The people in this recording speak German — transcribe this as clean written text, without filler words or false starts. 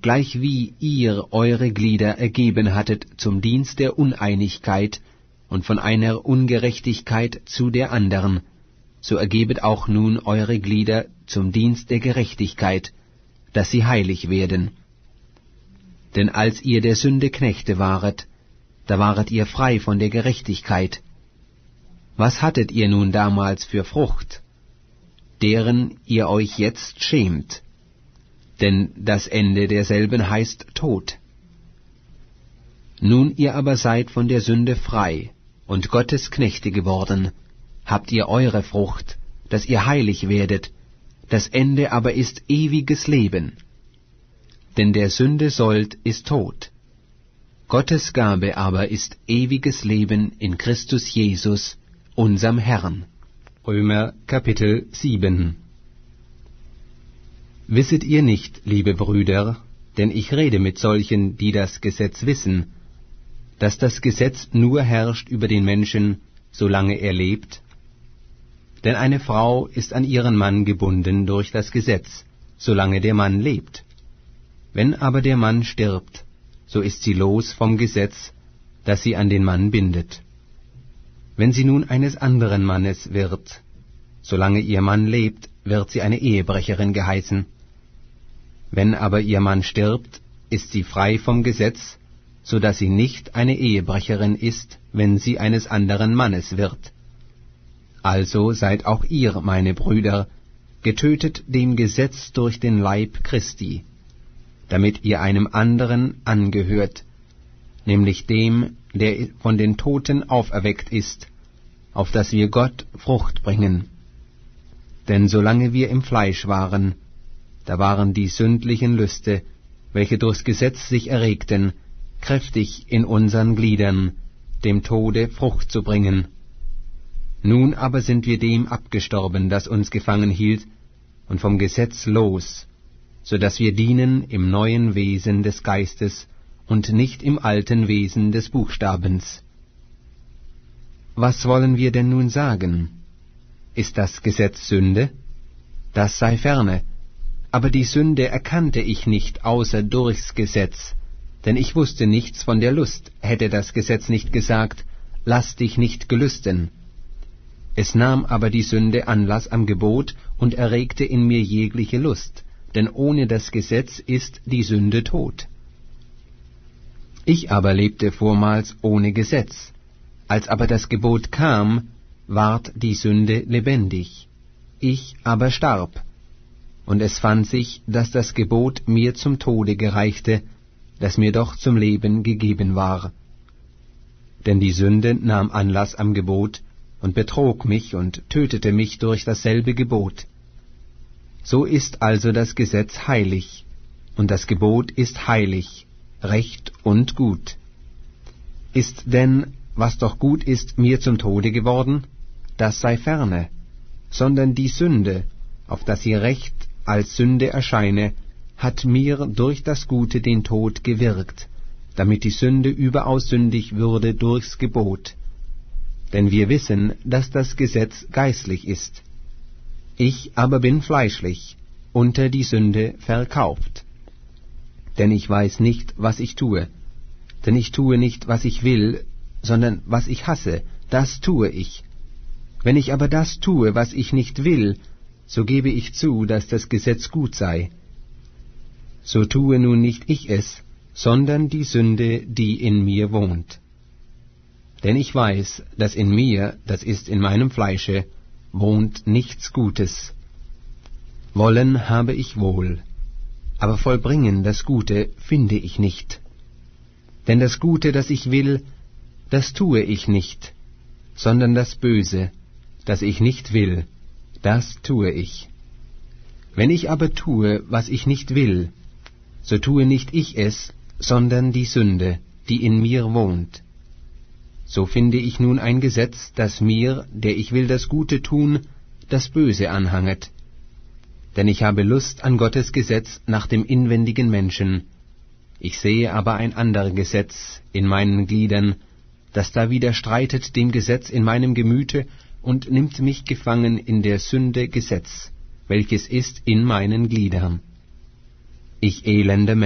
gleichwie ihr eure Glieder ergeben hattet zum Dienst der Uneinigkeit und von einer Ungerechtigkeit zu der anderen, so ergebet auch nun eure Glieder zum Dienst der Gerechtigkeit, dass sie heilig werden. Denn als ihr der Sünde Knechte waret, da waret ihr frei von der Gerechtigkeit. Was hattet ihr nun damals für Frucht, deren ihr euch jetzt schämt? Denn das Ende derselben heißt Tod. Nun ihr aber seid von der Sünde frei und Gottes Knechte geworden, habt ihr eure Frucht, dass ihr heilig werdet, das Ende aber ist ewiges Leben. Denn der Sünde Sold ist Tod. Gottes Gabe aber ist ewiges Leben in Christus Jesus, unserem Herrn. Römer Kapitel 7. Wisset ihr nicht, liebe Brüder, denn ich rede mit solchen, die das Gesetz wissen, dass das Gesetz nur herrscht über den Menschen, solange er lebt? Denn eine Frau ist an ihren Mann gebunden durch das Gesetz, solange der Mann lebt. Wenn aber der Mann stirbt, so ist sie los vom Gesetz, das sie an den Mann bindet. Wenn sie nun eines anderen Mannes wird, solange ihr Mann lebt, wird sie eine Ehebrecherin geheißen. Wenn aber ihr Mann stirbt, ist sie frei vom Gesetz, so dass sie nicht eine Ehebrecherin ist, wenn sie eines anderen Mannes wird. Also seid auch ihr, meine Brüder, getötet dem Gesetz durch den Leib Christi, damit ihr einem anderen angehört, nämlich dem, der von den Toten auferweckt ist, auf dass wir Gott Frucht bringen. Denn solange wir im Fleisch waren, da waren die sündlichen Lüste, welche durchs Gesetz sich erregten, kräftig in unseren Gliedern, dem Tode Frucht zu bringen. Nun aber sind wir dem abgestorben, das uns gefangen hielt, und vom Gesetz los, so dass wir dienen im neuen Wesen des Geistes und nicht im alten Wesen des Buchstabens. Was wollen wir denn nun sagen? Ist das Gesetz Sünde? Das sei ferne. Aber die Sünde erkannte ich nicht außer durchs Gesetz, denn ich wusste nichts von der Lust, hätte das Gesetz nicht gesagt, lass dich nicht gelüsten. Es nahm aber die Sünde Anlass am Gebot und erregte in mir jegliche Lust, denn ohne das Gesetz ist die Sünde tot. Ich aber lebte vormals ohne Gesetz. Als aber das Gebot kam, ward die Sünde lebendig. Ich aber starb. Und es fand sich, dass das Gebot mir zum Tode gereichte, das mir doch zum Leben gegeben war. Denn die Sünde nahm Anlass am Gebot und betrog mich und tötete mich durch dasselbe Gebot. So ist also das Gesetz heilig, und das Gebot ist heilig, recht und gut. Ist denn, was doch gut ist, mir zum Tode geworden? Das sei ferne, sondern die Sünde, auf dass sie Recht als Sünde erscheine, hat mir durch das Gute den Tod gewirkt, damit die Sünde überaus sündig würde durchs Gebot. Denn wir wissen, dass das Gesetz geistlich ist. Ich aber bin fleischlich, unter die Sünde verkauft. Denn ich weiß nicht, was ich tue. Denn ich tue nicht, was ich will, sondern was ich hasse, das tue ich. Wenn ich aber das tue, was ich nicht will, so gebe ich zu, dass das Gesetz gut sei. So tue nun nicht ich es, sondern die Sünde, die in mir wohnt. Denn ich weiß, dass in mir, das ist in meinem Fleische, wohnt nichts Gutes. Wollen habe ich wohl, aber vollbringen das Gute finde ich nicht. Denn das Gute, das ich will, das tue ich nicht, sondern das Böse, das ich nicht will, das tue ich. Wenn ich aber tue, was ich nicht will, so tue nicht ich es, sondern die Sünde, die in mir wohnt. So finde ich nun ein Gesetz, das mir, der ich will das Gute tun, das Böse anhanget. Denn ich habe Lust an Gottes Gesetz nach dem inwendigen Menschen. Ich sehe aber ein anderes Gesetz in meinen Gliedern, das da widerstreitet dem Gesetz in meinem Gemüte und nimmt mich gefangen in der Sünde Gesetz, welches ist in meinen Gliedern. Ich elender